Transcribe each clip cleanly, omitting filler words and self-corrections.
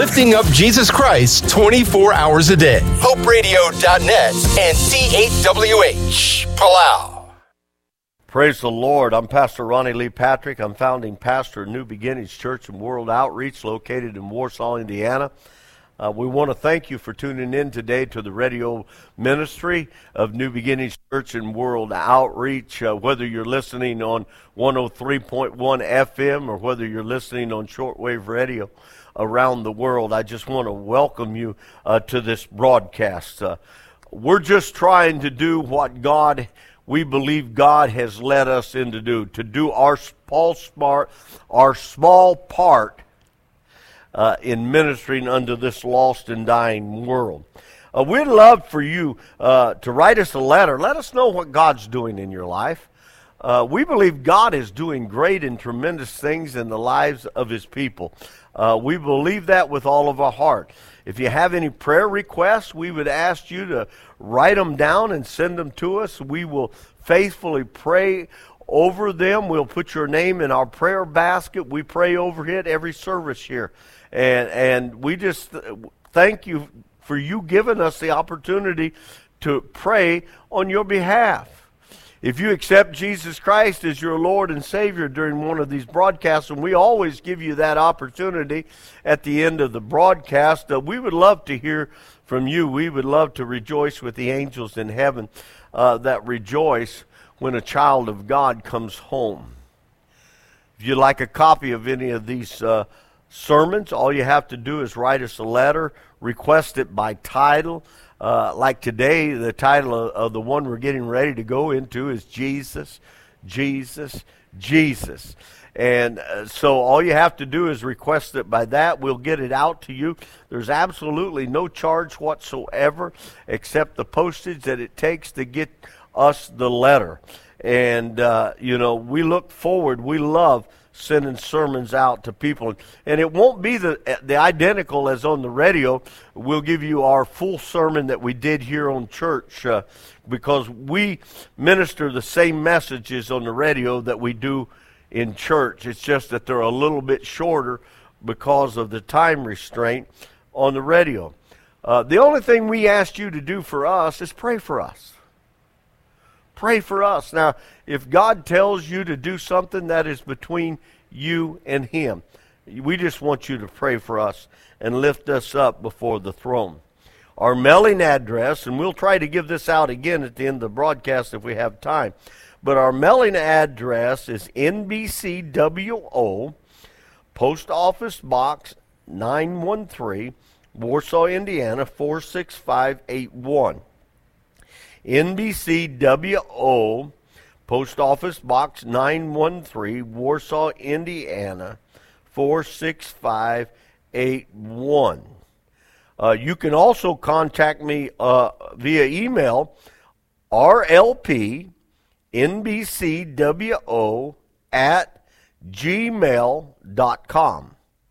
lifting up Jesus Christ 24 hours a day. HopeRadio.net and C8WH, Palau. Praise the Lord. I'm Pastor Ronnie Lee Patrick. I'm founding pastor of New Beginnings Church and World Outreach located in Warsaw, Indiana. We want to thank you for tuning in today to the radio ministry of New Beginnings Church and World Outreach. Whether you're listening on 103.1 FM or whether you're listening on shortwave radio around the world, I just want to welcome you to this broadcast. We're just trying to do what we believe God has led us in to do our small part in ministering unto this lost and dying world. We'd love for you to write us a letter. Let us know what God's doing in your life. We believe God is doing great and tremendous things in the lives of His people. We believe that with all of our heart. If you have any prayer requests, we would ask you to write them down and send them to us. We will faithfully pray over them. We'll put your name in our prayer basket. We pray over it every service here. And we just thank you for you giving us the opportunity to pray on your behalf. If you accept Jesus Christ as your Lord and Savior during one of these broadcasts, and we always give you that opportunity at the end of the broadcast, we would love to hear from you. We would love to rejoice with the angels in heaven that rejoice when a child of God comes home. If you'd like a copy of any of these sermons, all you have to do is write us a letter, request it by title. Like today, the title of the one we're getting ready to go into is Jesus, Jesus, Jesus. And so all you have to do is request it by that. We'll get it out to you. There's absolutely no charge whatsoever except the postage that it takes to get us the letter. And, we look forward. We love sending sermons out to people. And it won't be the identical as on the radio. We'll give you our full sermon that we did here on church because we minister the same messages on the radio that we do in church. It's just that they're a little bit shorter because of the time restraint on the radio. The only thing we asked you to do for us is pray for us. Pray for us. Now, if God tells you to do something that is between you and Him, we just want you to pray for us and lift us up before the throne. Our mailing address, and we'll try to give this out again at the end of the broadcast if we have time, but our mailing address is NBCWO, Post Office Box 913, Warsaw, Indiana 46581. NBCWO, Post Office Box 913, Warsaw, Indiana 46581. You can also contact me via email, rlpnbcwo@gmail.com.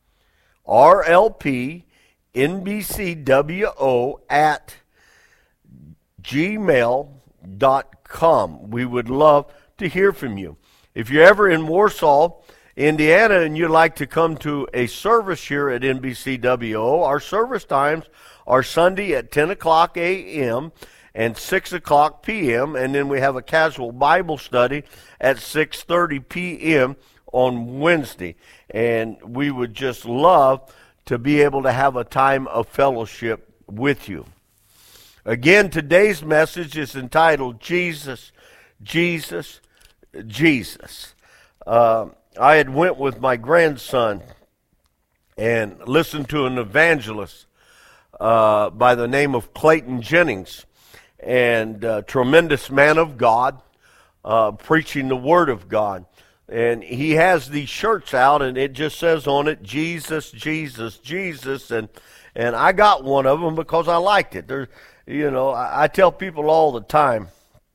rlpnbcwo@gmail.com. We would love to hear from you. If you're ever in Warsaw, Indiana, and you'd like to come to a service here at NBCWO, our service times are Sunday at 10 o'clock a.m. and 6 o'clock p.m., and then we have a casual Bible study at 6:30 p.m. on Wednesday. And we would just love to be able to have a time of fellowship with you. Again, today's message is entitled Jesus, Jesus, Jesus. I had went with my grandson and listened to an evangelist by the name of Clayton Jennings, and a tremendous man of God, preaching the Word of God. And he has these shirts out, and it just says on it, Jesus, Jesus, Jesus, and I got one of them because I liked it. I tell people all the time,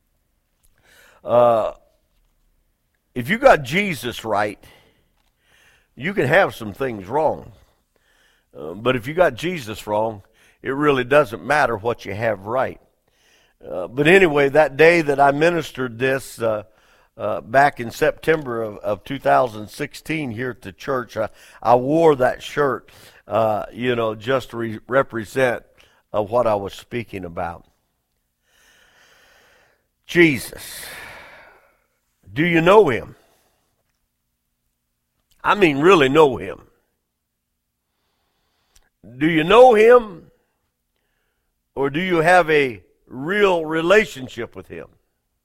if you got Jesus right, you can have some things wrong. But if you got Jesus wrong, it really doesn't matter what you have right. But anyway, that day that I ministered this, back in September of 2016 here at the church. I wore that shirt, just to represent what I was speaking about. Jesus. Do you know him? I mean, really know him. Do you know him? Or do you have a real relationship with him?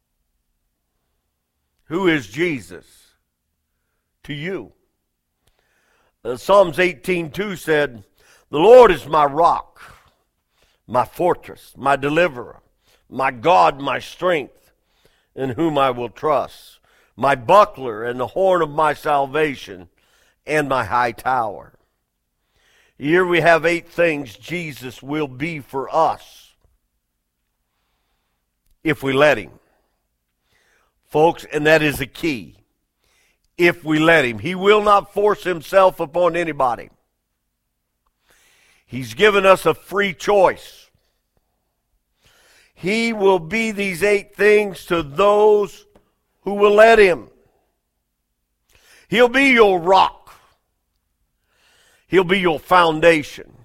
Who is Jesus to you? Psalms 18:2 said, "The Lord is my rock, my fortress, my deliverer, my God, my strength, in whom I will trust, my buckler and the horn of my salvation, and my high tower." Here we have 8 things Jesus will be for us if we let him. Folks, and that is the key. If we let him. He will not force himself upon anybody. He's given us a free choice. He will be these 8 things to those who will let him. He'll be your rock. He'll be your foundation.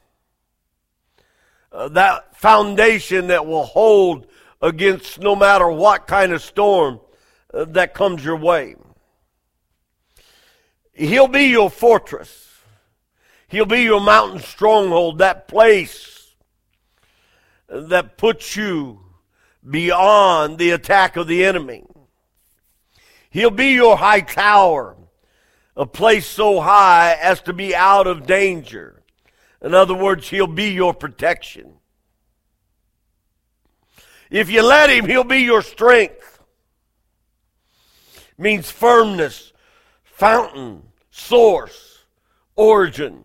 That foundation that will hold against no matter what kind of storm that comes your way. He'll be your fortress. He'll be your mountain stronghold, that place that puts you beyond the attack of the enemy. He'll be your high tower, a place so high as to be out of danger. In other words, he'll be your protection. If you let him, he'll be your strength. Means firmness, fountain, source, origin.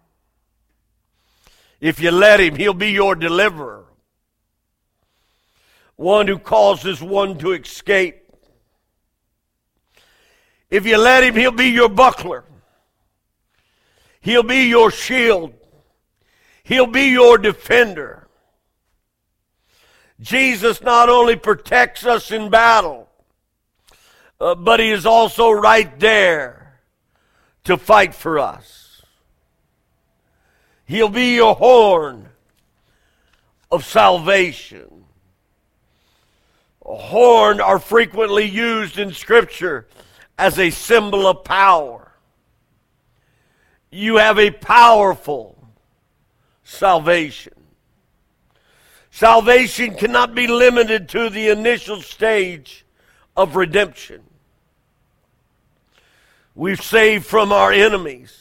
If you let him, he'll be your deliverer. One who causes one to escape. If you let him, he'll be your buckler. He'll be your shield. He'll be your defender. Jesus not only protects us in battle, but he is also right there to fight for us. He'll be your horn of salvation. A horn are frequently used in Scripture as a symbol of power. You have a powerful salvation. Salvation cannot be limited to the initial stage of redemption. We're saved from our enemies.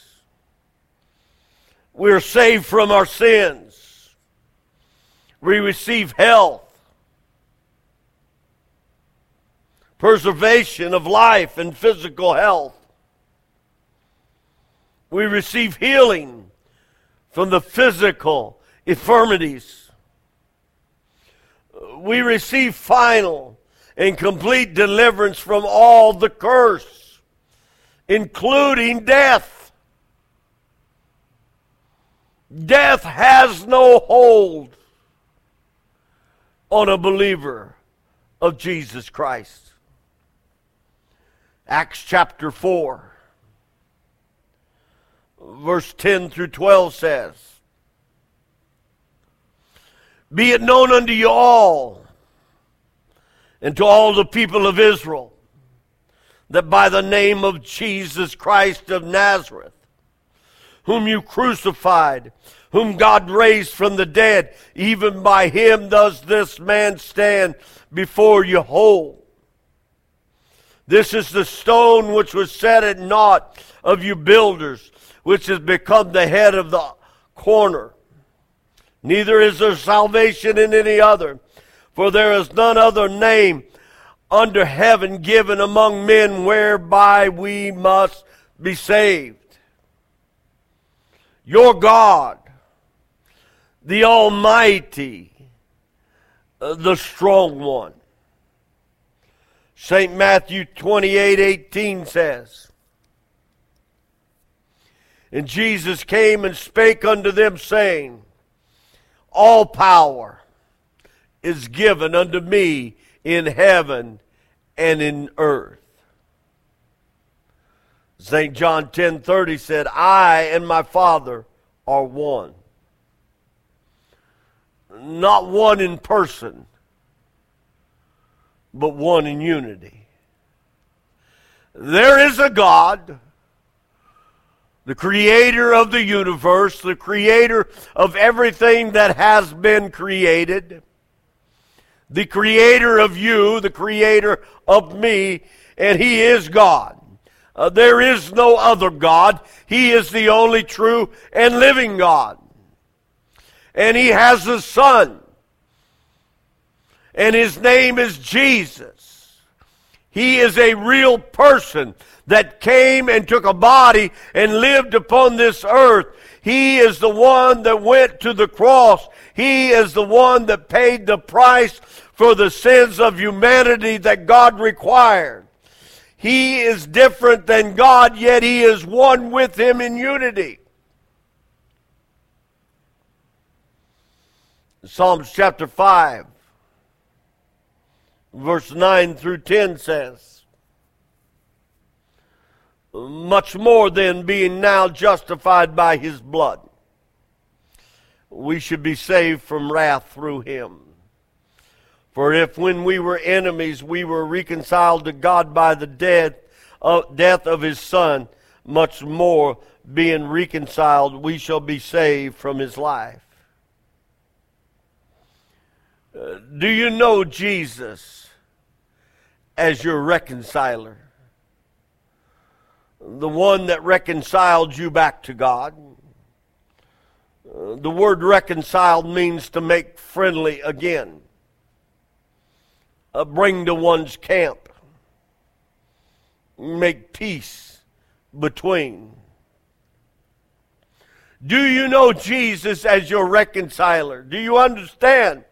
We're saved from our sins. We receive health, preservation of life and physical health. We receive healing from the physical infirmities. We receive final and complete deliverance from all the curse, including death. Death has no hold on a believer of Jesus Christ. Acts chapter 4, verse 10 through 12 says, "Be it known unto you all, and to all the people of Israel, that by the name of Jesus Christ of Nazareth, whom you crucified, whom God raised from the dead, even by him does this man stand before you whole. This is the stone which was set at naught of you builders, which has become the head of the corner. Neither is there salvation in any other, for there is none other name under heaven given among men whereby we must be saved." Your God, the Almighty, the Strong One. St. Matthew 28:18 says, "And Jesus came and spake unto them, saying, All power is given unto me in heaven and in earth." St. John 10:30 said, I and my Father are one. Not one in person, but one in unity. There is a God, the creator of the universe, the creator of everything that has been created, the creator of you, the creator of me, and He is God. There is no other God. He is the only true and living God. And He has a Son, and His name is Jesus. He is a real person that came and took a body and lived upon this earth. He is the one that went to the cross. He is the one that paid the price for the sins of humanity that God required. He is different than God, yet He is one with Him in unity. Psalms chapter 5, verse 9 through 10 says, much more than being now justified by His blood, we should be saved from wrath through Him. For if when we were enemies, we were reconciled to God by the death of His Son, much more being reconciled, we shall be saved from His life. Do you know Jesus as your reconciler? The one that reconciled you back to God. The word reconciled means to make friendly again. Bring to one's camp. Make peace between. Do you know Jesus as your reconciler? Do you understand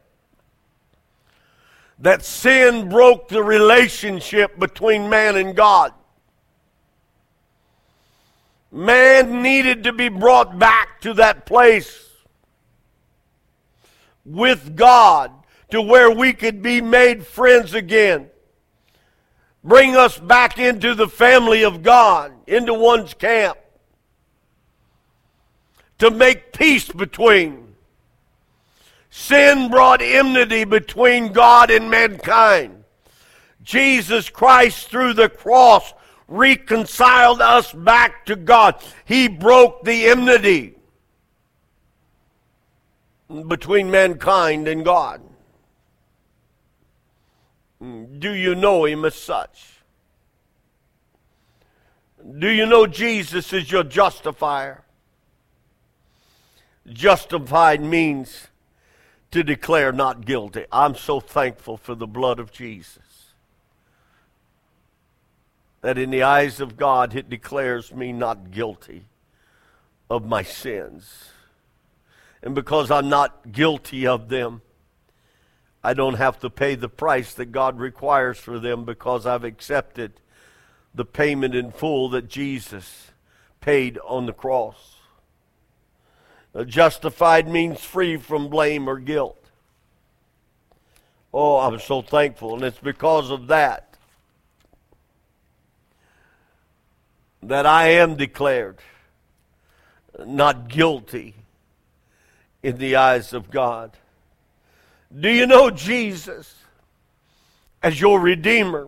that sin broke the relationship between man and God? Man needed to be brought back to that place with God, to where we could be made friends again. Bring us back into the family of God, into one's camp, to make peace between. Sin brought enmity between God and mankind. Jesus Christ, through the cross, reconciled us back to God. He broke the enmity between mankind and God. Do you know Him as such? Do you know Jesus is your justifier? Justified means to declare not guilty. I'm so thankful for the blood of Jesus, that in the eyes of God it declares me not guilty of my sins. And because I'm not guilty of them, I don't have to pay the price that God requires for them, because I've accepted the payment in full that Jesus paid on the cross. Justified means free from blame or guilt. Oh, I'm so thankful, and it's because of that that I am declared not guilty in the eyes of God. Do you know Jesus as your Redeemer?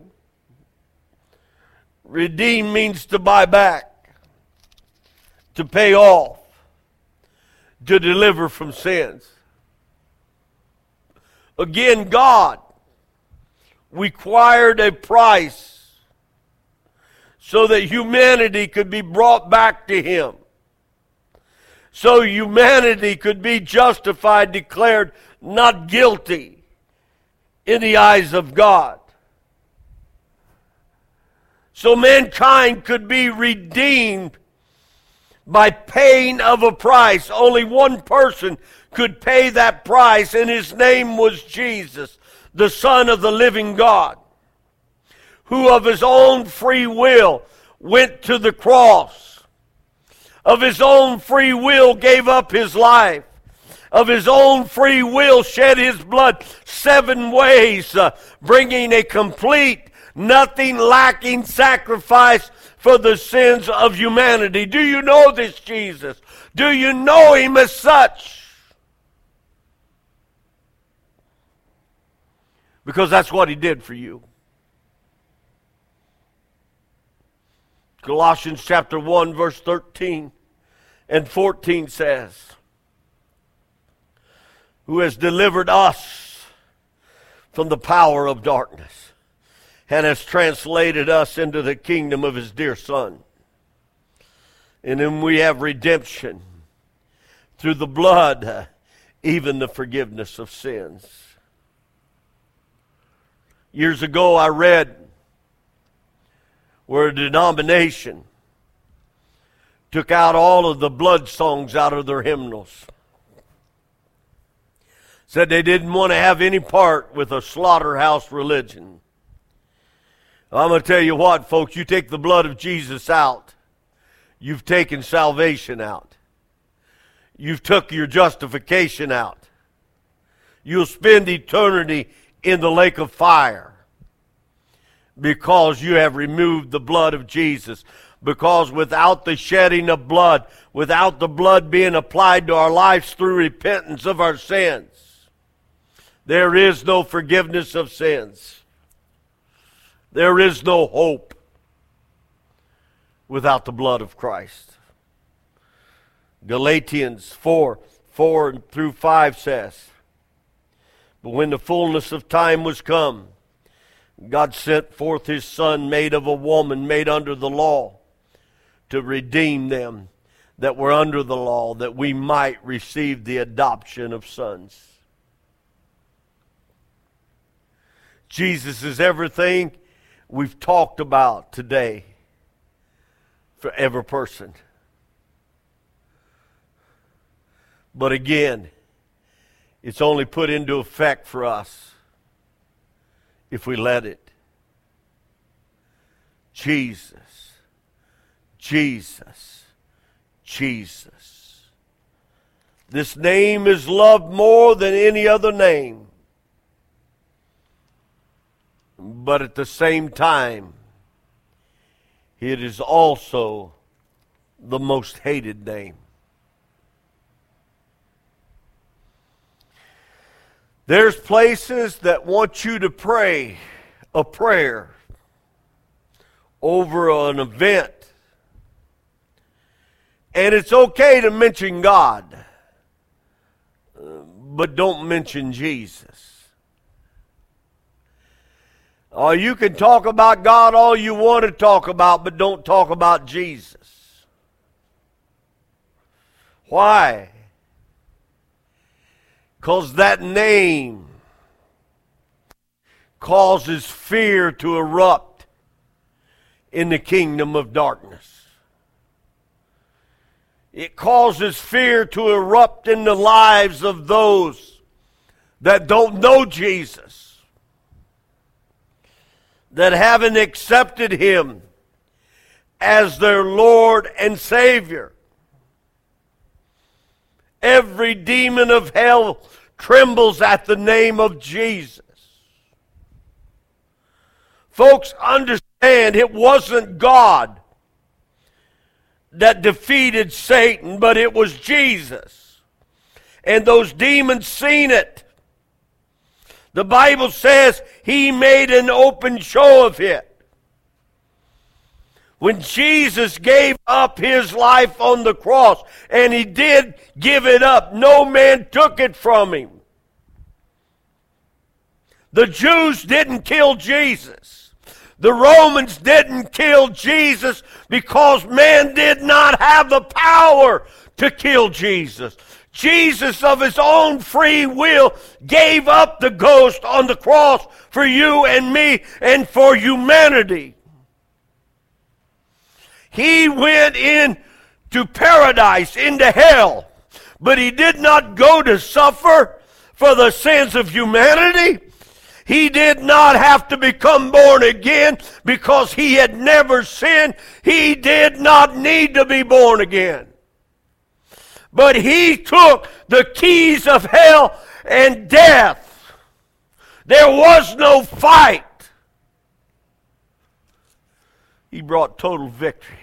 Redeem means to buy back, to pay off, to deliver from sins. Again, God required a price so that humanity could be brought back to Him. So humanity could be justified, declared not guilty in the eyes of God. So mankind could be redeemed by paying of a price. Only one person could pay that price, and His name was Jesus, the Son of the living God, who of His own free will went to the cross, of His own free will gave up His life, of His own free will shed His blood 7 ways, bringing a complete, nothing lacking sacrifice for the sins of humanity. Do you know this Jesus? Do you know him as such? Because that's what he did for you. Colossians chapter 1 verse 13 and 14 says, who has delivered us from the power of darkness and has translated us into the kingdom of his dear Son, in whom we have redemption through the blood, even the forgiveness of sins. Years ago I read where a denomination took out all of the blood songs out of their hymnals. Said they didn't want to have any part with a slaughterhouse religion. I'm going to tell you what, folks, you take the blood of Jesus out, you've taken salvation out. You've took your justification out. You'll spend eternity in the lake of fire because you have removed the blood of Jesus. Because without the shedding of blood, without the blood being applied to our lives through repentance of our sins, there is no forgiveness of sins. There is no hope without the blood of Christ. Galatians 4 through 5 says, but when the fullness of time was come, God sent forth his Son, made of a woman, made under the law, to redeem them that were under the law, that we might receive the adoption of sons. Jesus is everything we've talked about today for every person. But again, it's only put into effect for us if we let it. Jesus, Jesus, Jesus. This name is loved more than any other name. But at the same time, it is also the most hated name. There's places that want you to pray a prayer over an event. And it's okay to mention God, but don't mention Jesus. You can talk about God all you want to talk about, but don't talk about Jesus. Why? Because that name causes fear to erupt in the kingdom of darkness. It causes fear to erupt in the lives of those that don't know Jesus, that haven't accepted him as their Lord and Savior. Every demon of hell trembles at the name of Jesus. Folks, understand, it wasn't God that defeated Satan, but it was Jesus. And those demons seen it. The Bible says he made an open show of it. When Jesus gave up his life on the cross, and he did give it up, no man took it from him. The Jews didn't kill Jesus. The Romans didn't kill Jesus because man did not have the power to kill Jesus. Jesus, of his own free will, gave up the ghost on the cross for you and me and for humanity. He went into paradise, into hell, but he did not go to suffer for the sins of humanity. He did not have to become born again because he had never sinned. He did not need to be born again. But he took the keys of hell and death. There was no fight. He brought total victory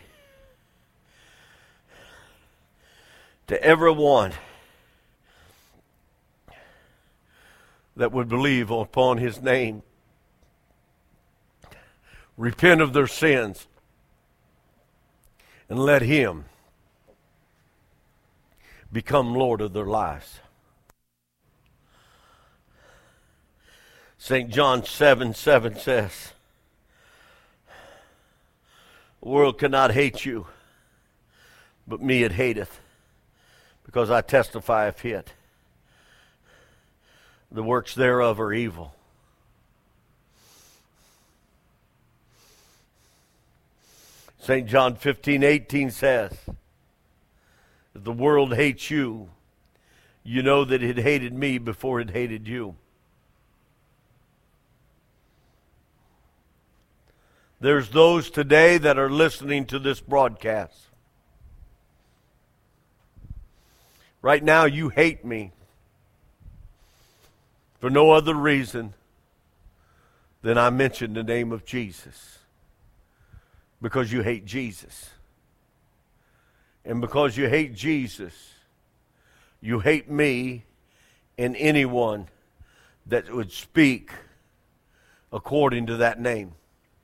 to everyone that would believe upon his name, repent of their sins, and let him become Lord of their lives. St. John 7:7 says, the world cannot hate you, but me it hateth, because I testify of it. The works thereof are evil. St. John 15:18 says, if the world hates you, you know that it hated me before it hated you. There's those today that are listening to this broadcast. Right now you hate me for no other reason than I mentioned the name of Jesus. Because you hate Jesus. And because you hate Jesus, you hate me and anyone that would speak according to that name.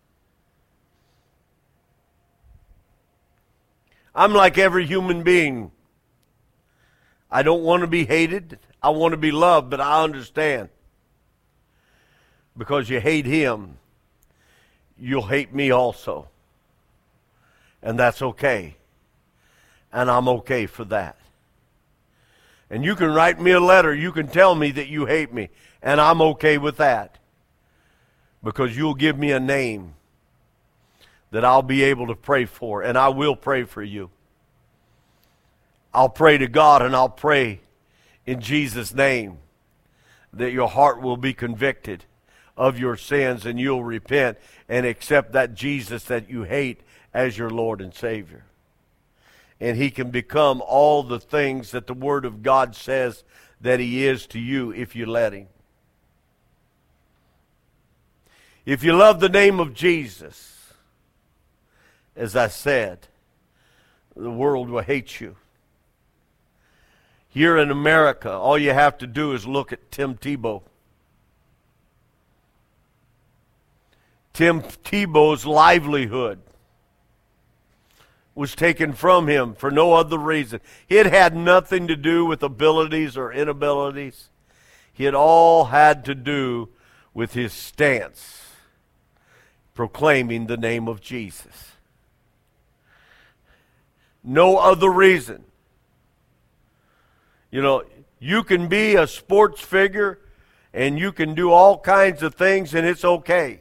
I'm like every human being. I don't want to be hated. I want to be loved, but I understand. Because you hate him, you'll hate me also. And that's okay. And I'm okay for that. And you can write me a letter. You can tell me that you hate me. And I'm okay with that. Because you'll give me a name that I'll be able to pray for. And I will pray for you. I'll pray to God and I'll pray in Jesus' name that your heart will be convicted of your sins and you'll repent and accept that Jesus that you hate as your Lord and Savior. And he can become all the things that the Word of God says that he is to you if you let him. If you love the name of Jesus, as I said, the world will hate you. Here in America, all you have to do is look at Tim Tebow. Tim Tebow's livelihood was taken from him for no other reason. It had nothing to do with abilities or inabilities. It all had to do with his stance proclaiming the name of Jesus. No other reason. You know, you can be a sports figure and you can do all kinds of things and it's okay.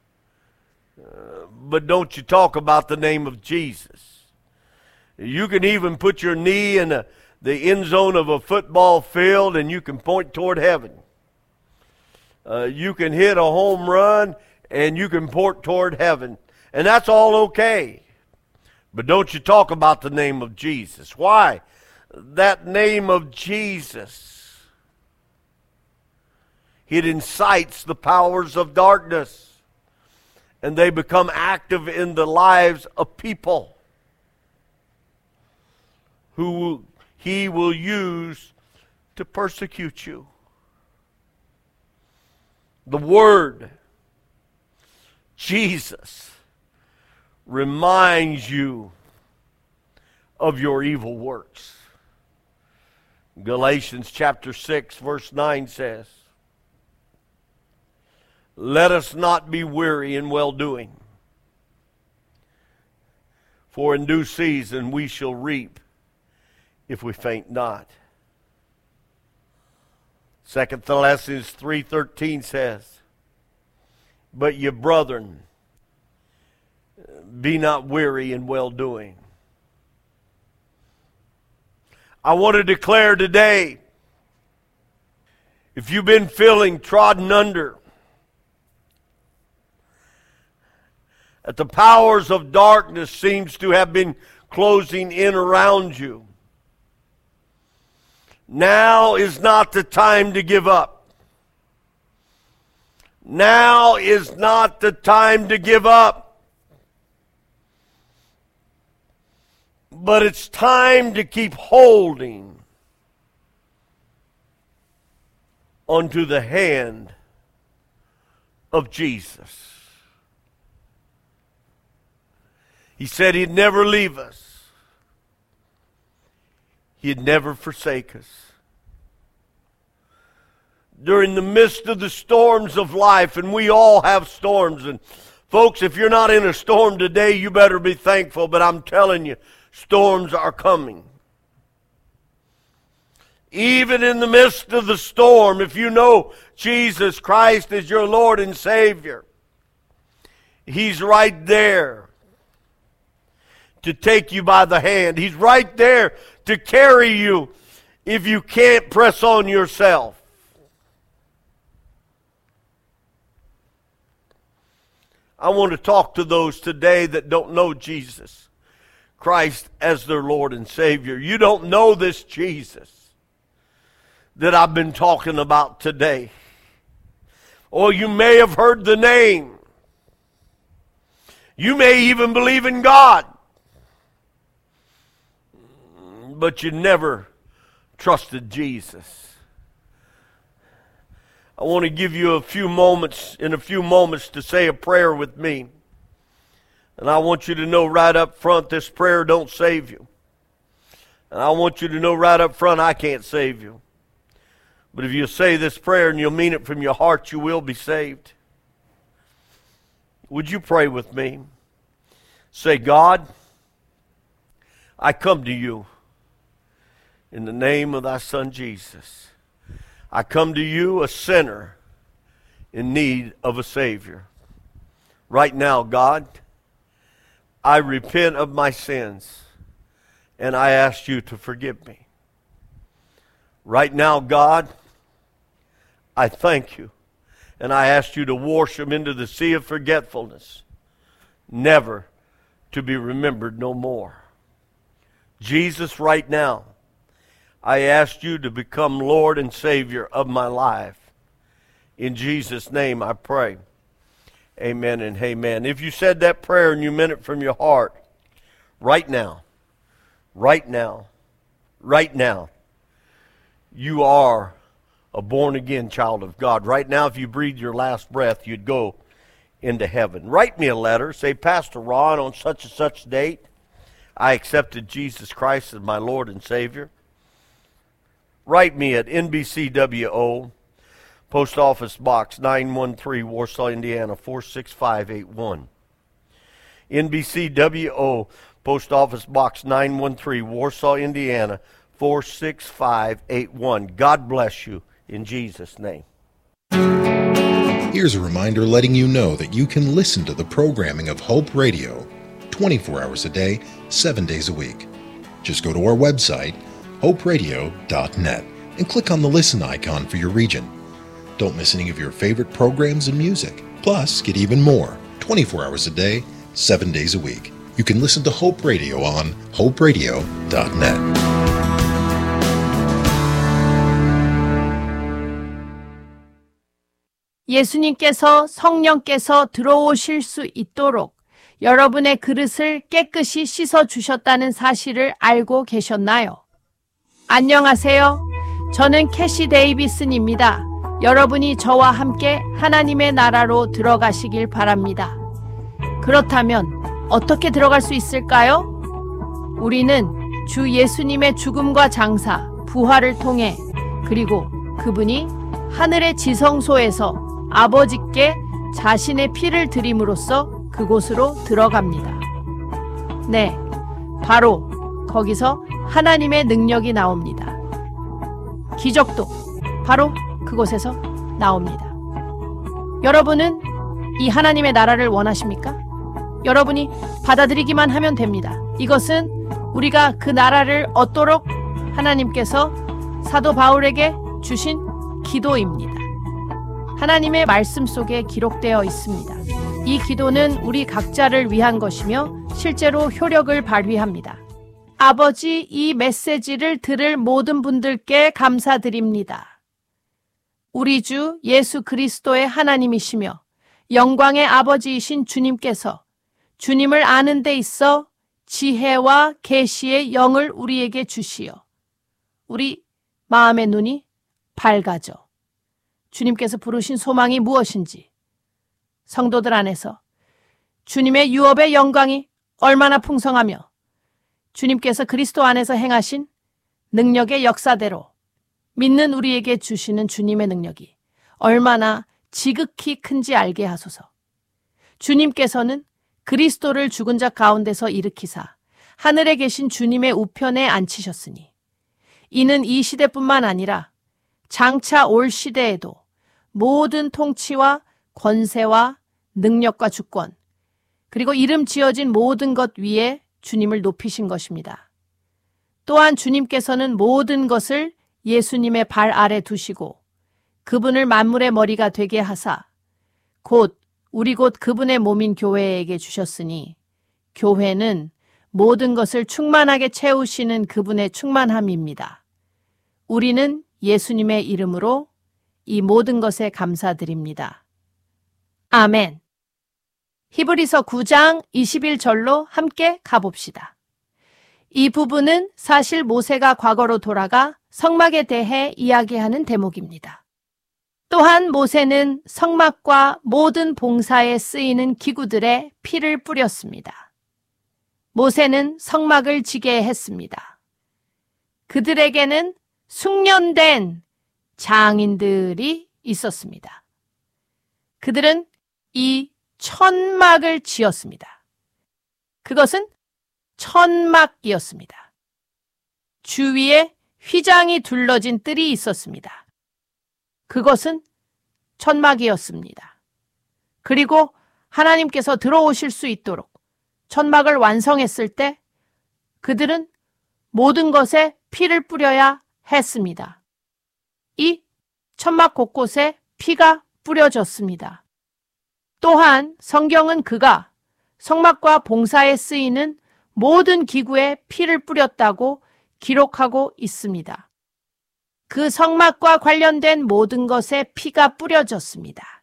But don't you talk about the name of Jesus. You can even put your knee in the end zone of a football field and you can point toward heaven. You can hit a home run and you can point toward heaven. And that's all okay. But don't you talk about the name of Jesus. Why? That name of Jesus, it incites the powers of darkness. And they become active in the lives of people who he will use to persecute you. The word Jesus reminds you of your evil works. Galatians chapter 6 verse 9 says, let us not be weary in well-doing, for in due season we shall reap if we faint not. 2 Thessalonians 3:13 says, but ye brethren, be not weary in well-doing. I want to declare today, if you've been feeling trodden under, that the powers of darkness seems to have been closing in around you, now is not the time to give up. Now is not the time to give up. But it's time to keep holding onto the hand of Jesus. He said He'd never leave us. He'd never forsake us. During the midst of the storms of life, and we all have storms, and folks, if you're not in a storm today, you better be thankful, but I'm telling you, storms are coming. Even in the midst of the storm, if you know Jesus Christ is your Lord and Savior, He's right there to take you by the hand. He's right there to carry you if you can't press on yourself. I want to talk to those today that don't know Jesus Christ as their Lord and Savior. You don't know this Jesus that I've been talking about today. Or you may have heard the name. You may even believe in God. But you never trusted Jesus. I want to give you a few moments to say a prayer with me. And I want you to know right up front, this prayer don't save you. And I want you to know right up front, I can't save you. But if you say this prayer and you'll mean it from your heart, you will be saved. Would you pray with me? Say, God, I come to you in the name of thy Son Jesus. I come to you a sinner in need of a Savior. Right now, God, I repent of my sins and I ask you to forgive me. Right now, God, I thank you and I ask you to wash them into the sea of forgetfulness, never to be remembered no more. Jesus, right now, I ask you to become Lord and Savior of my life. In Jesus' name I pray. Amen and amen. If you said that prayer and you meant it from your heart, right now, you are a born-again child of God. Right now, if you breathe your last breath, you'd go into heaven. Write me a letter. Say, Pastor Ron, on such and such date, I accepted Jesus Christ as my Lord and Savior. Write me at NBCWO, Post Office Box 913, Warsaw, Indiana, 46581. NBCWO, Post Office Box 913, Warsaw, Indiana, 46581. God bless you in Jesus' name. Here's a reminder letting you know that you can listen to the programming of Hope Radio 24 hours a day, 7 days a week. Just go to our website, hoperadio.net, and click on the listen icon for your region. Don't miss any of your favorite programs and music. Plus, get even more 24 hours a day, 7 days a week. You can listen to Hope Radio on hoperadio.net. 예수님께서 성령께서 들어오실 수 있도록 여러분의 그릇을 깨끗이 씻어 주셨다는 사실을 알고 계셨나요? 안녕하세요. 저는 캐시 데이비슨입니다. 여러분이 저와 함께 하나님의 나라로 들어가시길 바랍니다. 그렇다면 어떻게 들어갈 수 있을까요? 우리는 주 예수님의 죽음과 장사, 부활을 통해 그리고 그분이 하늘의 지성소에서 아버지께 자신의 피를 드림으로써 그곳으로 들어갑니다. 네, 바로 거기서 하나님의 능력이 나옵니다. 기적도 바로 그곳에서 나옵니다. 여러분은 이 하나님의 나라를 원하십니까? 여러분이 받아들이기만 하면 됩니다. 이것은 우리가 그 나라를 얻도록 하나님께서 사도 바울에게 주신 기도입니다. 하나님의 말씀 속에 기록되어 있습니다. 이 기도는 우리 각자를 위한 것이며 실제로 효력을 발휘합니다. 아버지, 이 메시지를 들을 모든 분들께 감사드립니다. 우리 주 예수 그리스도의 하나님이시며 영광의 아버지이신 주님께서 주님을 아는 데 있어 지혜와 계시의 영을 우리에게 주시어 우리 마음의 눈이 밝아져 주님께서 부르신 소망이 무엇인지 성도들 안에서 주님의 유업의 영광이 얼마나 풍성하며 주님께서 그리스도 안에서 행하신 능력의 역사대로 믿는 우리에게 주시는 주님의 능력이 얼마나 지극히 큰지 알게 하소서. 주님께서는 그리스도를 죽은 자 가운데서 일으키사 하늘에 계신 주님의 우편에 앉히셨으니 이는 이 시대뿐만 아니라 장차 올 시대에도 모든 통치와 권세와 능력과 주권 그리고 이름 지어진 모든 것 위에 주님을 높이신 것입니다. 또한 주님께서는 모든 것을 예수님의 발 아래 두시고 그분을 만물의 머리가 되게 하사 우리 곧 그분의 몸인 교회에게 주셨으니 교회는 모든 것을 충만하게 채우시는 그분의 충만함입니다. 우리는 예수님의 이름으로 이 모든 것에 감사드립니다. 아멘. 히브리서 9장 21절로 함께 가봅시다. 이 부분은 사실 모세가 과거로 돌아가 성막에 대해 이야기하는 대목입니다. 또한 모세는 성막과 모든 봉사에 쓰이는 기구들의 피를 뿌렸습니다. 모세는 성막을 지게 했습니다. 그들에게는 숙련된 장인들이 있었습니다. 그들은 이 천막을 지었습니다. 그것은 천막이었습니다. 주위에 휘장이 둘러진 뜰이 있었습니다. 그것은 천막이었습니다. 그리고 하나님께서 들어오실 수 있도록 천막을 완성했을 때 그들은 모든 것에 피를 뿌려야 했습니다. 이 천막 곳곳에 피가 뿌려졌습니다. 또한 성경은 그가 성막과 봉사에 쓰이는 모든 기구에 피를 뿌렸다고 기록하고 있습니다. 그 성막과 관련된 모든 것에 피가 뿌려졌습니다.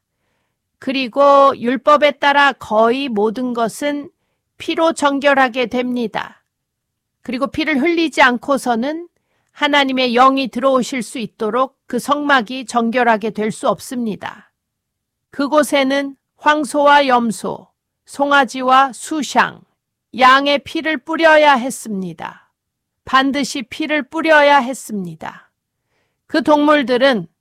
그리고 율법에 따라 거의 모든 것은 피로 정결하게 됩니다. 그리고 피를 흘리지 않고서는 하나님의 영이 들어오실 수 있도록 그 성막이 정결하게 될 수 없습니다. 그곳에는 황소와 염소, 송아지와 수샹, 양의 피를 뿌려야 했습니다. 반드시 피를 뿌려야 했습니다. 그 동물들은